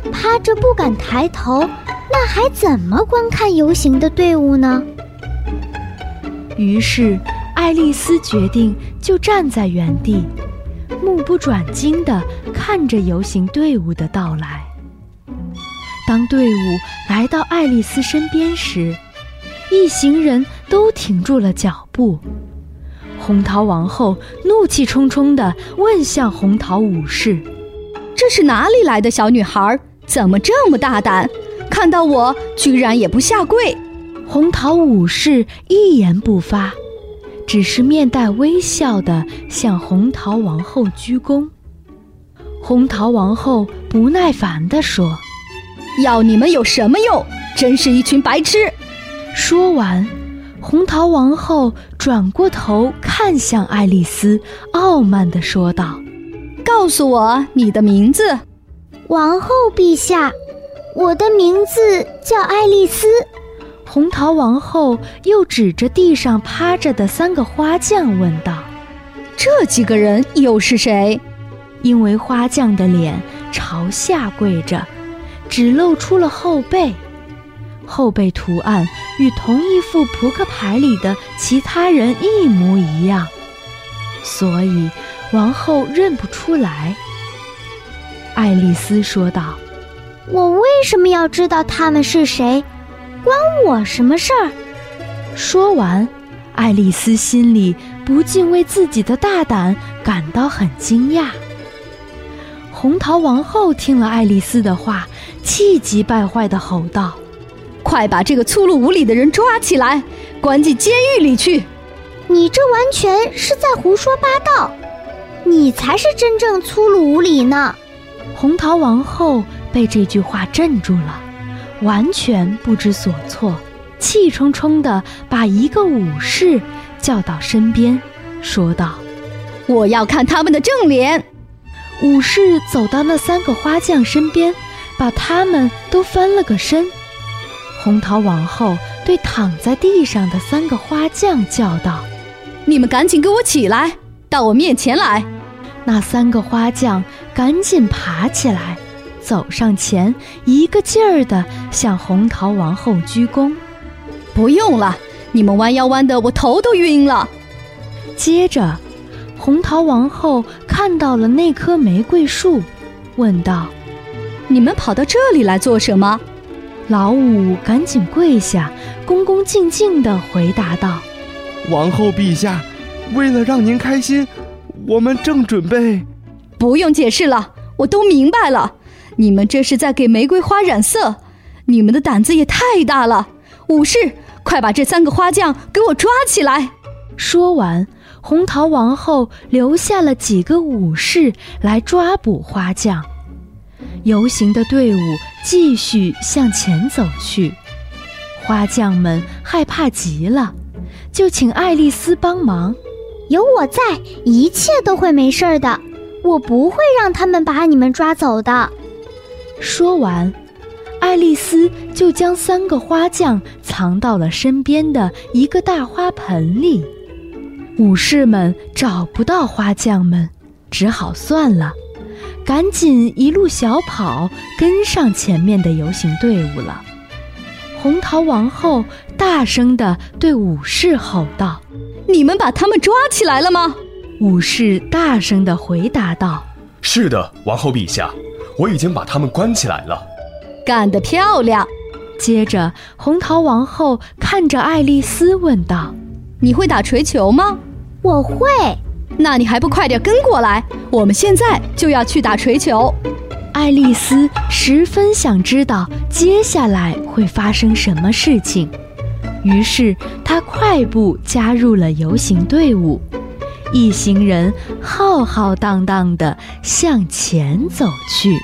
趴着不敢抬头，那还怎么观看游行的队伍呢？ 于是爱丽丝决定就站在原地，目不转睛地看着游行队伍的到来。当队伍来到爱丽丝身边时，一行人都停住了脚步。红桃王后怒气冲冲地问向红桃武士： 这是哪里来的小女孩？怎么这么大胆？看到我居然也不下跪！ 红桃武士一言不发，只是面带微笑地向红桃王后鞠躬。红桃王后不耐烦地说： 要你们有什么用？真是一群白痴！ 说完，红桃王后转过头看向爱丽丝，傲慢地说道： 告诉我你的名字。 王后陛下，我的名字叫爱丽丝。 红桃王后又指着地上趴着的3个花匠问道： 这几个人又是谁？ 因为花匠的脸朝下跪着，只露出了后背，后背图案与同一副扑克牌里的其他人一模一样，所以王后认不出来。爱丽丝说道： 我为什么要知道他们是谁？关我什么事儿？ 说完，爱丽丝心里不禁为自己的大胆感到很惊讶。红桃王后听了爱丽丝的话，气急败坏地吼道： 快把这个粗鲁无礼的人抓起来，关进监狱里去！ 你这完全是在胡说八道，你才是真正粗鲁无礼呢！ 红桃王后被这句话镇住了，完全不知所措，气冲冲地把一个武士叫到身边，说道： 我要看他们的正脸。 武士走到那3个花匠身边，把他们都翻了个身。红桃王后对躺在地上的3个花匠叫道： 你们赶紧给我起来，到我面前来！ 那3个花匠赶紧爬起来，走上前，一个劲儿地向红桃王后鞠躬。 不用了，你们弯腰弯的我头都晕了。 接着红桃王后看到了那棵玫瑰树，问道： 你们跑到这里来做什么？ 老五赶紧跪下，恭恭敬敬地回答道： 王后陛下，为了让您开心，我们正准备…… 不用解释了，我都明白了，你们这是在给玫瑰花染色，你们的胆子也太大了！武士，快把这3个花匠给我抓起来！ 说完，红桃王后留下了几个武士来抓捕花匠。游行的队伍继续向前走去，花匠们害怕极了，就请爱丽丝帮忙。 有我在，一切都会没事的，我不会让他们把你们抓走的。 说完，爱丽丝就将3个花匠藏到了身边的一个大花盆里。武士们找不到花匠们，只好算了，赶紧一路小跑跟上前面的游行队伍了。红桃王后大声地对武士吼道： 你们把他们抓起来了吗？ 武士大声地回答道： 是的，王后陛下，我已经把他们关起来了。 干得漂亮！ 接着红桃王后看着爱丽丝问道： 你会打锤球吗？ 我会。 那你还不快点跟过来，我们现在就要去打锤球。 爱丽丝十分想知道接下来会发生什么事情，于是她快步加入了游行队伍，一行人浩浩荡荡地向前走去。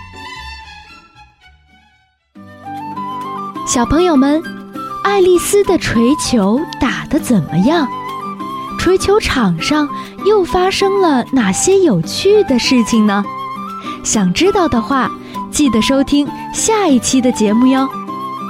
小朋友们，爱丽丝的锤球打得怎么样？锤球场上又发生了哪些有趣的事情呢？想知道的话，记得收听下一期的节目哟。